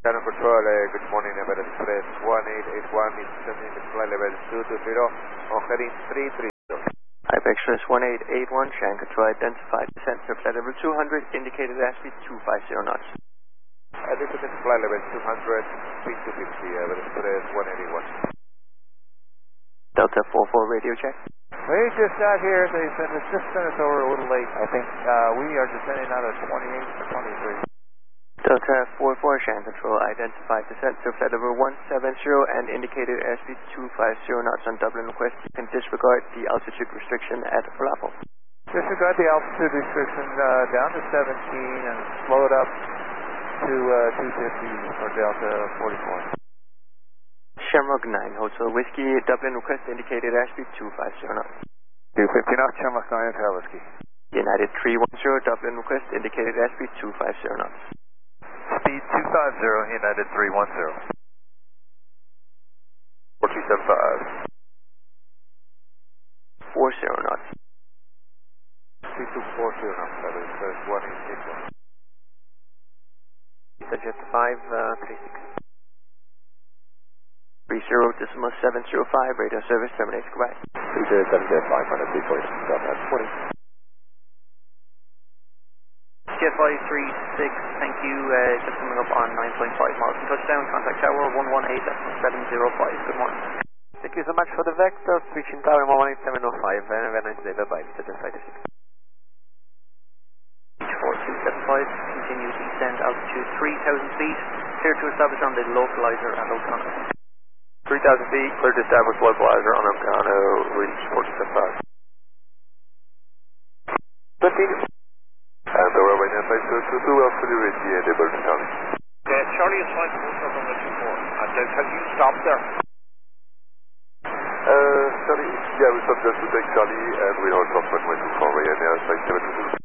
Channel Control, good morning, Everest Express 1881 is sending the flight level 220 on heading 330. Hyper Express 1881, Channel Control identified, descent to flight level 200, indicated airspeed 250 knots. Descent to flight level 200, speed 250, Everest Express 181. Delta 44 radio check. We just got here, they said it's just sent us over a little late, I think. We are descending out of 28 or 23. Delta 44, Channel Control identified, descent to flight level 170 and indicated airspeed 250 knots on Dublin request. You can disregard the altitude restriction at Flapo. Disregard the altitude restriction down to 17 and slow it up to 250 for Delta 44. Shamrock 9, Hotel Whiskey, Dublin request indicated airspeed 250 knots. 250 knots, Shamrock 9, Hotel Whiskey. United 310, Dublin request indicated airspeed 250 knots. Speed 250, United 310. 4275. 40 knots. Speed 240 knots, Everest Express 181. Subject 536. 30.705, radio service terminates, goodbye. 307.500, 340, 20. CFI 36, thank you, just coming up on 9.5 miles from touchdown, contact tower 118.705, good morning. Thank you so much for the vector, switching tower 118.705, and have a nice day, bye-bye, Mr. Jet 56. 4275, continue descend altitude 3,000 feet, clear to establish on the localizer and O'Connor. 3,000 feet, clear to establish localizer on O'Connor, reach 4275. 15. And the runway 9522, well, fully ready and able to Charlie. Charlie is fine for runway 24. And have you stopped there? Charlie, yeah, we stopped just to take Charlie, and we hold off runway 24, Ryanair 5722.